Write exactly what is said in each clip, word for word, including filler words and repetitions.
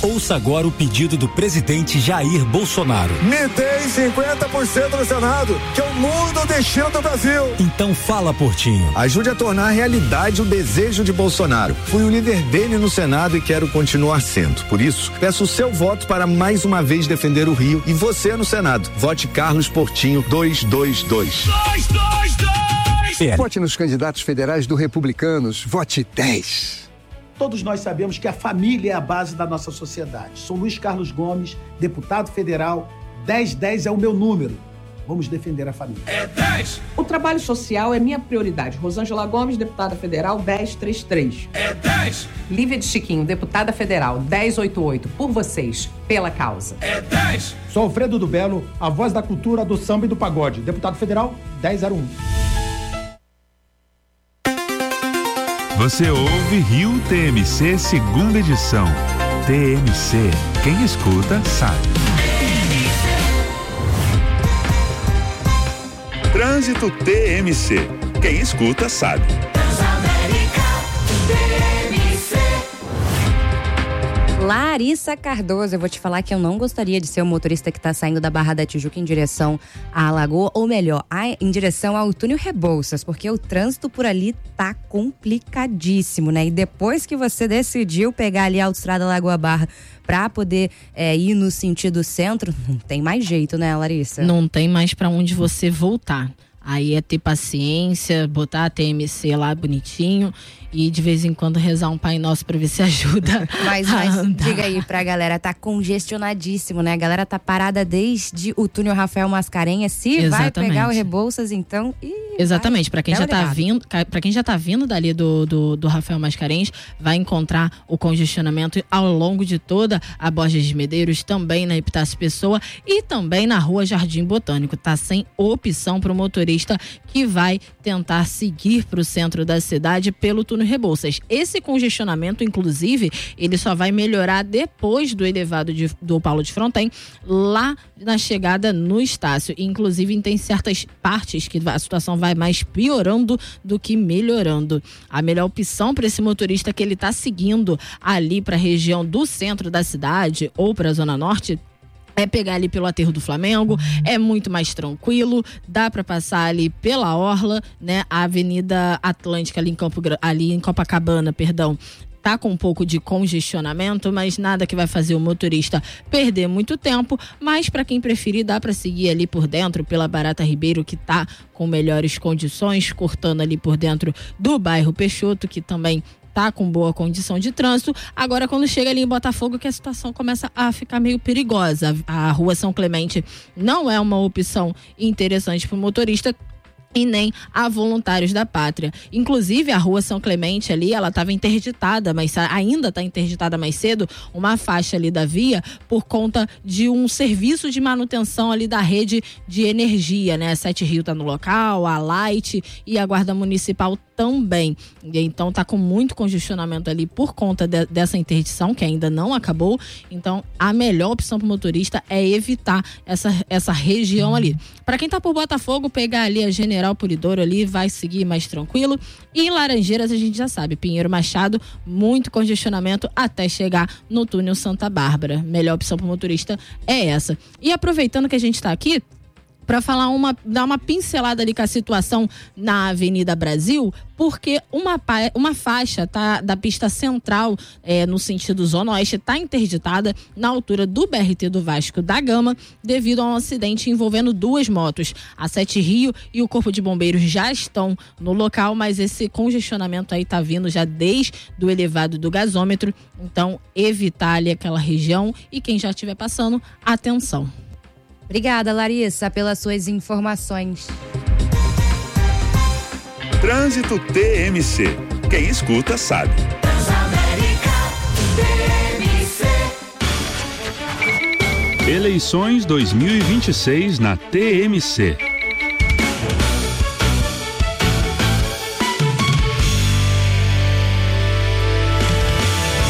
Ouça agora o pedido do presidente Jair Bolsonaro. Me dê cinquenta por cento no Senado, que eu mudo o destino do Brasil. Então fala, Portinho. Ajude a tornar realidade o desejo de Bolsonaro. Fui o líder dele no Senado e quero continuar sendo. Por isso, peço o seu voto para mais uma vez defender o Rio e você no Senado. Vote Carlos Portinho dois dois dois. dois dois dois. Vote nos candidatos federais do Republicanos. Vote dez. Todos nós sabemos que a família é a base da nossa sociedade. Sou Luiz Carlos Gomes, deputado federal. dez dez é o meu número. Vamos defender a família. É dez. O trabalho social é minha prioridade. Rosângela Gomes, deputada federal, dez trinta e três. É dez. Lívia de Chiquinho, deputada federal, dez oitenta e oito. Por vocês, pela causa. É dez. Sou Alfredo do Belo, a voz da cultura, do samba e do pagode. Deputado federal, dez zero um. Você ouve Rio T M C segunda edição. T M C, quem escuta sabe. Trânsito T M C, quem escuta sabe. Larissa Cardoso, eu vou te falar que eu não gostaria de ser o motorista que está saindo da Barra da Tijuca em direção à Lagoa, ou melhor, em direção ao túnel Rebouças, porque o trânsito por ali tá complicadíssimo, né? E depois que você decidiu pegar ali a autoestrada Lagoa Barra para poder é, ir no sentido centro, não tem mais jeito, né, Larissa? Não tem mais para onde você voltar. Aí é ter paciência, botar a T M C lá bonitinho e de vez em quando rezar um Pai Nosso pra ver se ajuda. Mas, mas diga aí pra galera, tá congestionadíssimo, né? A galera tá parada desde o túnel Rafael Mascarenhas. Se Exatamente. Vai pegar o Rebouças, então... Ih, Exatamente, para quem já tá ligado. vindo, para quem já tá vindo dali do, do, do Rafael Mascarenhas, vai encontrar o congestionamento ao longo de toda a Borges de Medeiros, também na Epitácio Pessoa e também na Rua Jardim Botânico. Tá sem opção pro motorista que vai tentar seguir pro centro da cidade pelo túnel Rebouças. Esse congestionamento, inclusive, ele só vai melhorar depois do elevado de, do Paulo de Fronten, lá na chegada no Estácio. Inclusive, tem certas partes que a situação vai mais piorando do que melhorando. A melhor opção para esse motorista que ele está seguindo ali para a região do centro da cidade ou para a Zona Norte é pegar ali pelo Aterro do Flamengo, é muito mais tranquilo, dá para passar ali pela Orla, né? A Avenida Atlântica ali em, Campo, ali em Copacabana, perdão, tá com um pouco de congestionamento, mas nada que vai fazer o motorista perder muito tempo, mas para quem preferir dá para seguir ali por dentro pela Barata Ribeiro, que tá com melhores condições, cortando ali por dentro do bairro Peixoto, que também tá com boa condição de trânsito. Agora, quando chega ali em Botafogo, que a situação começa a ficar meio perigosa. A Rua São Clemente não é uma opção interessante para o motorista e nem a Voluntários da Pátria. Inclusive, a Rua São Clemente ali, ela estava interditada, mas ainda está interditada mais cedo, uma faixa ali da via, por conta de um serviço de manutenção ali da rede de energia, né? A Sete Rio está no local, a Light e a Guarda Municipal também. E então tá com muito congestionamento ali por conta de, dessa interdição, que ainda não acabou. Então, a melhor opção para o motorista é evitar essa, essa região ali. Para quem tá por Botafogo, pegar ali a General Polidoro ali, vai seguir mais tranquilo. E em Laranjeiras, a gente já sabe, Pinheiro Machado, muito congestionamento até chegar no túnel Santa Bárbara. Melhor opção para o motorista é essa. E aproveitando que a gente tá aqui, para falar uma, dar uma pincelada ali com a situação na Avenida Brasil, porque uma, uma faixa tá, da pista central, é, no sentido Zona Oeste, está interditada na altura do B R T do Vasco da Gama, devido a um acidente envolvendo duas motos. A Sete Rio e o Corpo de Bombeiros já estão no local, mas esse congestionamento aí tá vindo já desde o elevado do gasômetro, então evitar ali aquela região e quem já estiver passando, atenção. Obrigada, Larissa, pelas suas informações. Trânsito T M C. Quem escuta sabe. Eleições dois mil e vinte e seis na T M C. E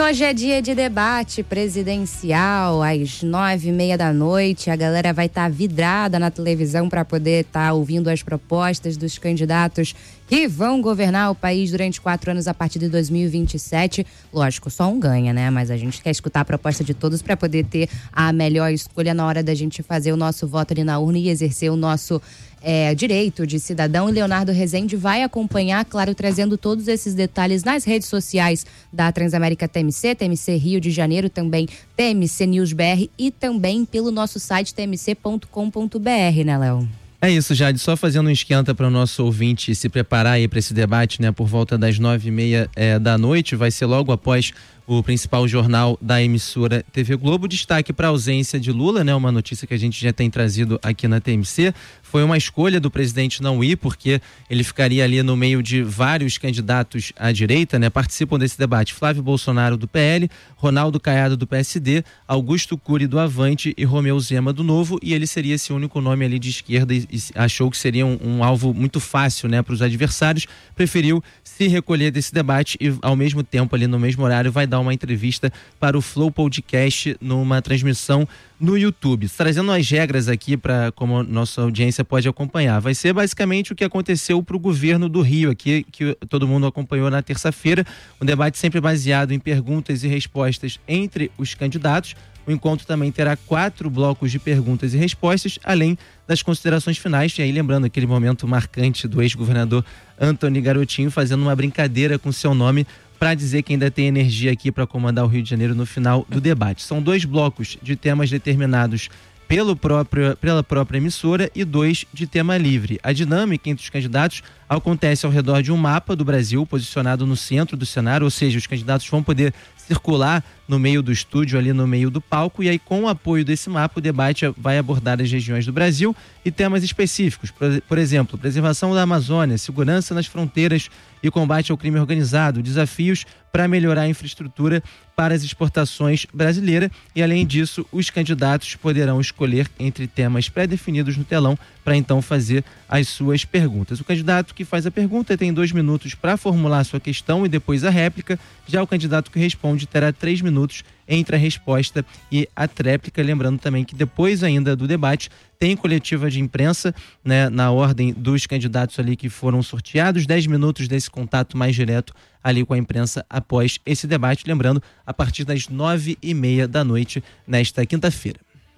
Hoje é dia de debate presidencial, às nove e meia da noite. A galera vai estar tá vidrada na televisão para poder estar tá ouvindo as propostas dos candidatos que vão governar o país durante quatro anos a partir de dois mil e vinte e sete. Lógico, só um ganha, né? Mas a gente quer escutar a proposta de todos para poder ter a melhor escolha na hora da gente fazer o nosso voto ali na urna e exercer o nosso É, direito de cidadão. E Leonardo Rezende vai acompanhar, claro, trazendo todos esses detalhes nas redes sociais da Transamérica T M C, T M C Rio de Janeiro, também T M C News B R e também pelo nosso site t m c ponto com ponto b r, né, Léo? É isso, Jade, só fazendo um esquenta para o nosso ouvinte se preparar aí para esse debate, né, por volta das nove e meia é, da noite, vai ser logo após o principal jornal da emissora T V Globo. Destaque para a ausência de Lula, né? Uma notícia que a gente já tem trazido aqui na T M C. Foi uma escolha do presidente não ir, porque ele ficaria ali no meio de vários candidatos à direita, né? Participam desse debate Flávio Bolsonaro do P L, Ronaldo Caiado do P S D, Augusto Cury do Avante e Romeu Zema do Novo, e ele seria esse único nome ali de esquerda e, e achou que seria um, um alvo muito fácil, né, para os adversários. Preferiu se recolher desse debate e ao mesmo tempo ali no mesmo horário vai dar uma entrevista para o Flow Podcast numa transmissão no YouTube. Trazendo as regras aqui para como nossa audiência pode acompanhar. Vai ser basicamente o que aconteceu para o governo do Rio aqui, que todo mundo acompanhou na terça-feira. Um debate sempre baseado em perguntas e respostas entre os candidatos. O encontro também terá quatro blocos de perguntas e respostas, além das considerações finais. E aí, lembrando aquele momento marcante do ex-governador Antony Garotinho fazendo uma brincadeira com seu nome para dizer que ainda tem energia aqui para comandar o Rio de Janeiro no final do debate. São dois blocos de temas determinados pelo próprio, pela própria emissora e dois de tema livre. A dinâmica entre os candidatos acontece ao redor de um mapa do Brasil posicionado no centro do cenário, ou seja, os candidatos vão poder circular no meio do estúdio, ali no meio do palco, e aí com o apoio desse mapa o debate vai abordar as regiões do Brasil e temas específicos, por, por exemplo, preservação da Amazônia, segurança nas fronteiras e combate ao crime organizado, desafios para melhorar a infraestrutura para as exportações brasileiras, e além disso os candidatos poderão escolher entre temas pré-definidos no telão para então fazer as suas perguntas. O candidato que faz a pergunta tem dois minutos para formular a sua questão e depois a réplica. Já o candidato que responde terá três minutos entre a resposta e a tréplica. Lembrando também que depois ainda do debate tem coletiva de imprensa, né, na ordem dos candidatos ali que foram sorteados, dez minutos desse contato mais direto ali com a imprensa após esse debate. Lembrando, a partir das nove e meia da noite nesta quinta-feira.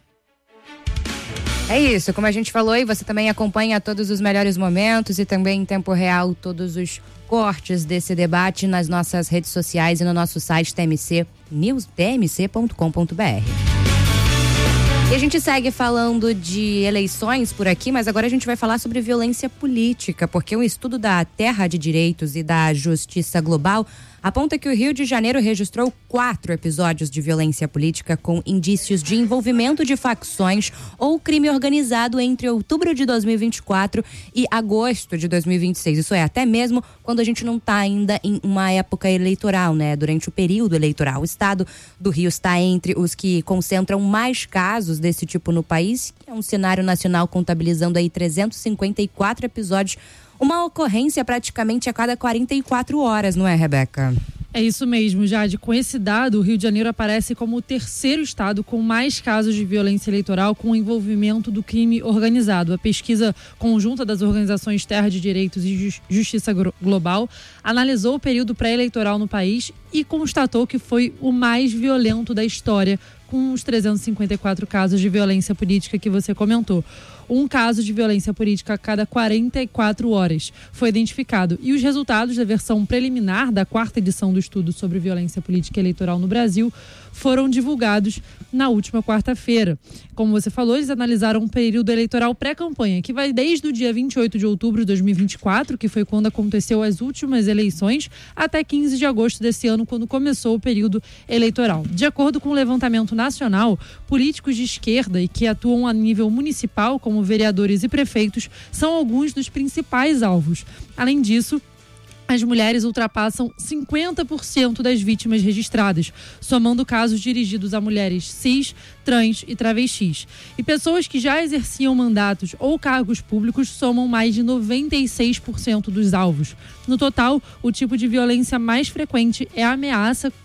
É isso, como a gente falou, e você também acompanha todos os melhores momentos e também em tempo real todos os cortes desse debate nas nossas redes sociais e no nosso site t m c news t m c ponto com ponto b r. E a gente segue falando de eleições por aqui, mas agora a gente vai falar sobre violência política, porque um estudo da Terra de Direitos e da Justiça Global aponta que o Rio de Janeiro registrou quatro episódios de violência política com indícios de envolvimento de facções ou crime organizado entre outubro de dois mil e vinte e quatro e agosto de dois mil e vinte e seis. Isso é, até mesmo quando a gente não está ainda em uma época eleitoral, né? Durante o período eleitoral. O estado do Rio está entre os que concentram mais casos desse tipo no país, que é um cenário nacional contabilizando aí trezentos e cinquenta e quatro episódios, uma ocorrência praticamente a cada quarenta e quatro horas, não é, Rebeca? É isso mesmo, Jade. Com esse dado, o Rio de Janeiro aparece como o terceiro estado com mais casos de violência eleitoral com envolvimento do crime organizado. A pesquisa conjunta das organizações Terra de Direitos e Justiça Global analisou o período pré-eleitoral no país e constatou que foi o mais violento da história, com os trezentos e cinquenta e quatro casos de violência política que você comentou. Um caso de violência política a cada quarenta e quatro horas foi identificado. E os resultados da versão preliminar da quarta edição do estudo sobre violência política eleitoral no Brasil foram divulgados na última quarta-feira. Como você falou, eles analisaram um período eleitoral pré-campanha, que vai desde o dia vinte e oito de outubro de dois mil e vinte e quatro, que foi quando aconteceu as últimas eleições, até quinze de agosto desse ano, quando começou o período eleitoral. De acordo com o levantamento nacional, políticos de esquerda e que atuam a nível municipal, como vereadores e prefeitos, são alguns dos principais alvos. Além disso, as mulheres ultrapassam cinquenta por cento das vítimas registradas, somando casos dirigidos a mulheres cis, trans e travestis. E pessoas que já exerciam mandatos ou cargos públicos somam mais de noventa e seis por cento dos alvos. No total, o tipo de violência mais frequente é a ameaça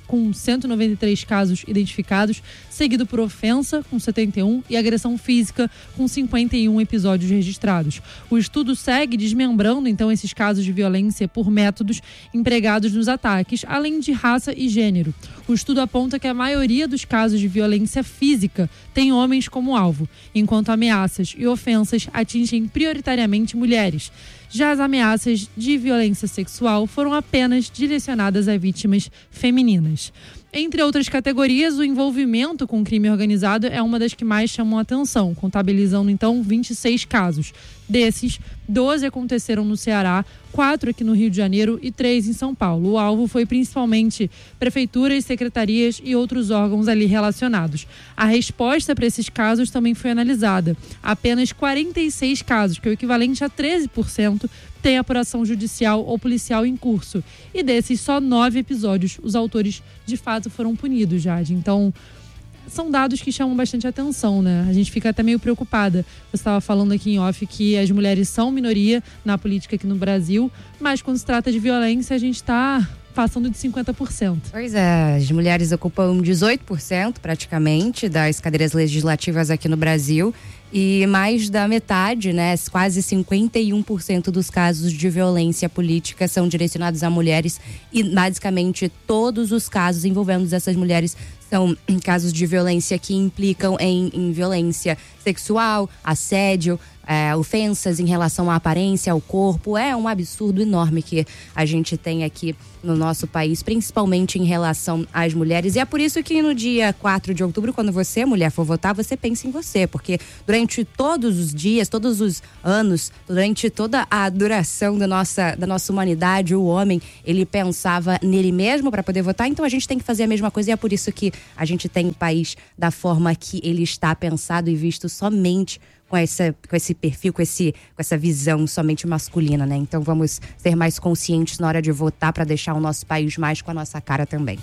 com cento e noventa e três casos identificados, seguido por ofensa, com setenta e um, e agressão física, com cinquenta e um episódios registrados. O estudo segue desmembrando, então, esses casos de violência por métodos empregados nos ataques, além de raça e gênero. O estudo aponta que a maioria dos casos de violência física tem homens como alvo, enquanto ameaças e ofensas atingem prioritariamente mulheres. Já as ameaças de violência sexual foram apenas direcionadas a vítimas femininas. Entre outras categorias, o envolvimento com crime organizado é uma das que mais chamam a atenção, contabilizando então vinte e seis casos. Desses, doze aconteceram no Ceará, quatro aqui no Rio de Janeiro e três em São Paulo. O alvo foi principalmente prefeituras, secretarias e outros órgãos ali relacionados. A resposta para esses casos também foi analisada. Apenas quarenta e seis casos, que é o equivalente a treze por cento, tem apuração judicial ou policial em curso. E desses, só nove episódios, os autores de fato foram punidos, Jade. Então, são dados que chamam bastante atenção, né? A gente fica até meio preocupada. Você estava falando aqui em off que as mulheres são minoria na política aqui no Brasil, mas quando se trata de violência, a gente está passando de cinquenta por cento. Pois é, as mulheres ocupam dezoito por cento praticamente das cadeiras legislativas aqui no Brasil e mais da metade, né, quase cinquenta e um por cento dos casos de violência política são direcionados a mulheres e basicamente todos os casos envolvendo essas mulheres são casos de violência que implicam em, em violência sexual, assédio, É, ofensas em relação à aparência, ao corpo. É um absurdo enorme que a gente tem aqui no nosso país, principalmente em relação às mulheres. E é por isso que no dia quatro de outubro, quando você, mulher, for votar, você pensa em você, porque durante todos os dias, todos os anos, durante toda a duração da nossa, da nossa humanidade, o homem, ele pensava nele mesmo para poder votar. Então a gente tem que fazer a mesma coisa e é por isso que a gente tem o país da forma que ele está pensado e visto somente com essa, com esse perfil, com, esse, com essa visão somente masculina, né? Então vamos ser mais conscientes na hora de votar para deixar o nosso país mais com a nossa cara também.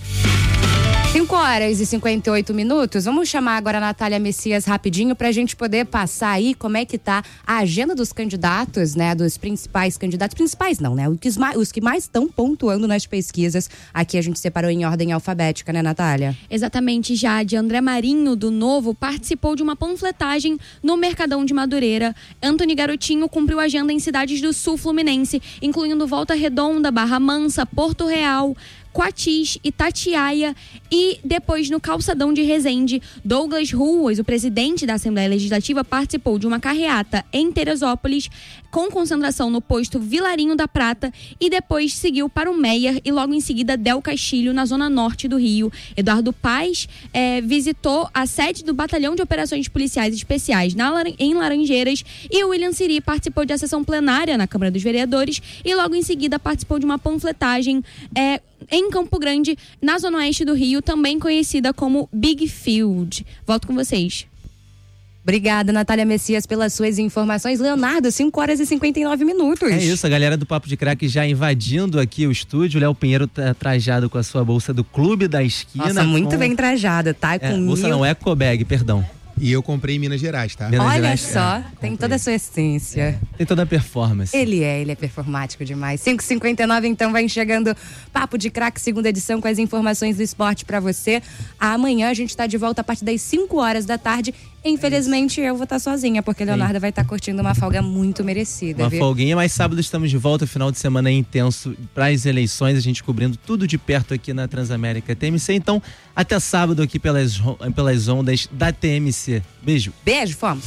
cinco horas e cinquenta e oito minutos. Vamos chamar agora a Natália Messias rapidinho para a gente poder passar aí como é que tá a agenda dos candidatos, né? Dos principais candidatos. Principais não, né? Os que mais estão pontuando nas pesquisas. Aqui a gente separou em ordem alfabética, né, Natália? Exatamente, Jade. André Marinho, do Novo, participou de uma panfletagem no Mercadão de Madureira. Antony Garotinho cumpriu agenda em cidades do sul fluminense, incluindo Volta Redonda, Barra Mansa, Porto Real, Coatis, Itatiaia e depois no Calçadão de Resende. Douglas Ruas, o presidente da Assembleia Legislativa, participou de uma carreata em Teresópolis com concentração no posto Vilarinho da Prata e depois seguiu para o Meier e logo em seguida Del Castilho, na zona norte do Rio. Eduardo Paes eh, visitou a sede do Batalhão de Operações Policiais Especiais na, em Laranjeiras e o William Siri participou de a sessão plenária na Câmara dos Vereadores e logo em seguida participou de uma panfletagem eh, em Campo Grande, na zona oeste do Rio, também conhecida como Big Field. Volto com vocês. Obrigada, Natália Messias, pelas suas informações. Leonardo, cinco horas e cinquenta e nove minutos. É isso, a galera do Papo de Craque já invadindo aqui o estúdio. Léo Pinheiro tá trajado com a sua bolsa do Clube da Esquina. Nossa, muito com... bem trajada, tá? É, com bolsa mil... não, eco bag, perdão. E eu comprei em Minas Gerais, tá? Minas Olha Gerais, só, é, tem toda a sua essência. É. Tem toda a performance. Ele é, ele é performático demais. cinco e cinquenta e nove, então vai chegando Papo de Craque, segunda edição, com as informações do esporte pra você. Amanhã a gente tá de volta a partir das cinco horas da tarde. Infelizmente eu vou estar sozinha, porque Leonardo vai estar curtindo uma folga muito merecida. Uma viu? folguinha, mas sábado estamos de volta, final de semana é intenso para as eleições, a gente cobrindo tudo de perto aqui na Transamérica T M C. Então, até sábado aqui pelas, pelas ondas da T M C. Beijo. Beijo, fomos.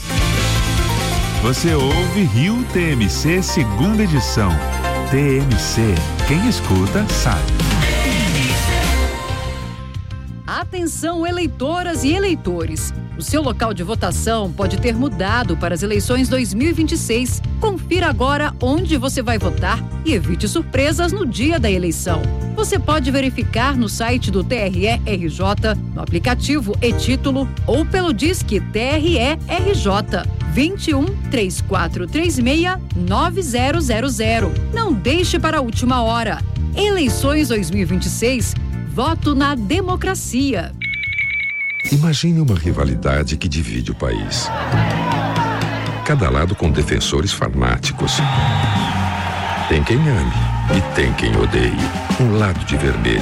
Você ouve Rio T M C, segunda edição. T M C, quem escuta sabe. Atenção, eleitoras e eleitores. O seu local de votação pode ter mudado para as eleições dois mil e vinte e seis. Confira agora onde você vai votar e evite surpresas no dia da eleição. Você pode verificar no site do T R E R J, no aplicativo e-Título ou pelo Disque T R E R J vinte e um, três quatro três seis, nove zero zero zero. Não deixe para a última hora. Eleições dois mil e vinte e seis. Voto na democracia. Imagine uma rivalidade que divide o país. Cada lado com defensores fanáticos. Tem quem ame e tem quem odeie. Um lado de vermelho,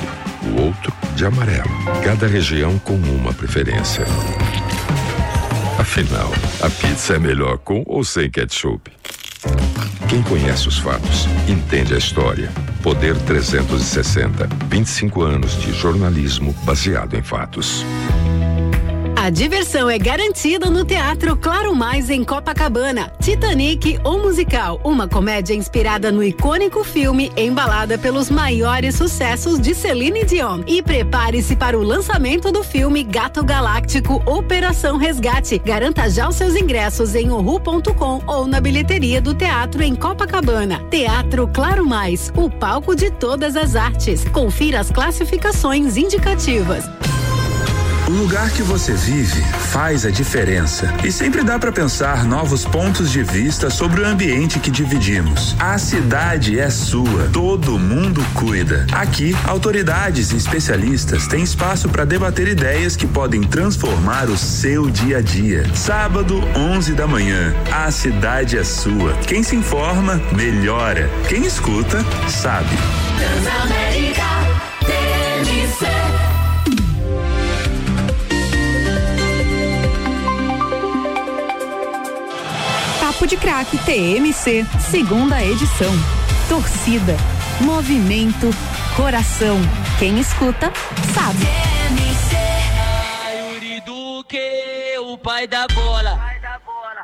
o outro de amarelo. Cada região com uma preferência. Afinal, a pizza é melhor com ou sem ketchup? Quem conhece os fatos, entende a história. Poder trezentos e sessenta, vinte e cinco anos de jornalismo baseado em fatos. A diversão é garantida no Teatro Claro Mais em Copacabana. Titanic, o musical, uma comédia inspirada no icônico filme, embalada pelos maiores sucessos de Celine Dion. E prepare-se para o lançamento do filme Gato Galáctico Operação Resgate. Garanta já os seus ingressos em ohu ponto com ou na bilheteria do teatro em Copacabana. Teatro Claro Mais, o palco de todas as artes. Confira as classificações indicativas. O lugar que você vive faz a diferença e sempre dá para pensar novos pontos de vista sobre o ambiente que dividimos. A cidade é sua, todo mundo cuida. Aqui, autoridades e especialistas têm espaço para debater ideias que podem transformar o seu dia a dia. Sábado, onze da manhã, a cidade é sua. Quem se informa, melhora. Quem escuta, sabe. Transamérica, T M C. Papo de Craque T M C, segunda edição. Torcida, movimento, coração. Quem escuta, sabe. T M C. Yuri Duque, o pai da bola.